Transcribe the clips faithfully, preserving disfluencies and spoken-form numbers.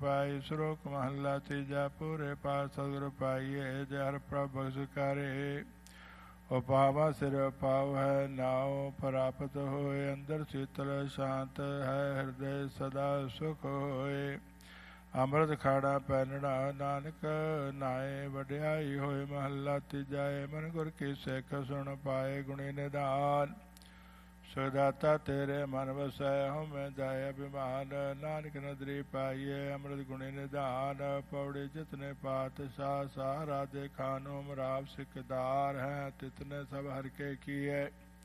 पाई। श्लोक महला तीजा। पूरे पार सतगुरु पाइए जय हर प्रभ बख्शकारे। उपावा सिर पाव है नाव प्राप्त होए। अंदर शीतल शांत है हृदय सदा सुख होए। अमृत खाड़ा पैनड़ा नानक नाए वड्याई होए। महला तीजा। मन गुर की सिख सुन पाए गुणी निधान। सुदाता तेरे मन वसै हो मैं जाय अभिमान। नानक नदरी पाइए अमृत गुणी निधान। पौड़ी जितने पातशाह सारा दे खानो मराव सिकदार हैं। तितने सब हर के किए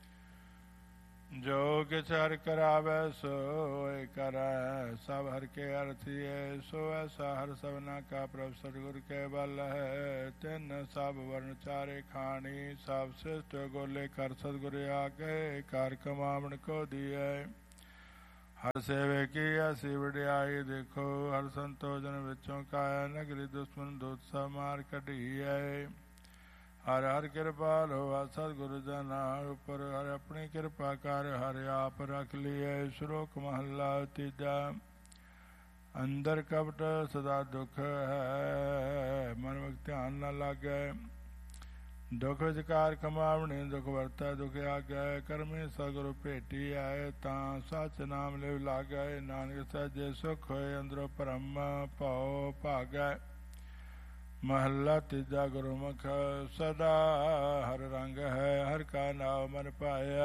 जो किछ हर करावे सोए करै। सब हर के अर्थिए सो ऐसा हर सबना का प्रभ सतगुर के बल है। तिन सब वर्ण चारे खानी सब श्रेष्ठ गोले कर सतगुर आगे। कार कमावण को दिए हर सेवे की ऐसी वड्याई। देखो हर संतोषन विचों काया। नगरी दुश्मन दूत सब मार कढ़ी है। हर हर कृपाल हो सतगुरु जना ऊपर। हर अपनी कृपा कर हर आप रख लिए। श्लोक महला तीजा। अंदर कपट सदा दुख है मन मुख ध्यान न लागे। दुख विचकार कमावणी दुख वरतै दुख आगे। करमी सतगुरु भेटी आए तां सच नाम लिव लागे। नानक सहजे सुख होए अंदरों भरम भौ भागै। महला तीजा। गुरुमुख सदा हर रंग है हर का नाम मन पाया।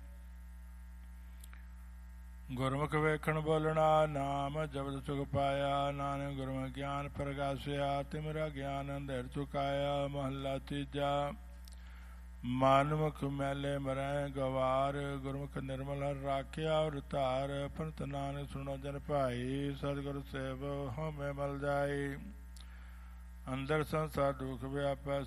गुरमुख वेखण बोलना नाम जबद सुख पाया। नानक गुरमुख ज्ञान प्रगासिया तिमरा ज्ञान अंधेर चुकाया। महला तीजा। मानमुख मैले मरै गवार। गुरमुख निर्मल हर राख्या और तार। पंत नानक सुनो जन भाई सतगुरु सेव हो में मल जाई। अंदर संसार दुख व्यापै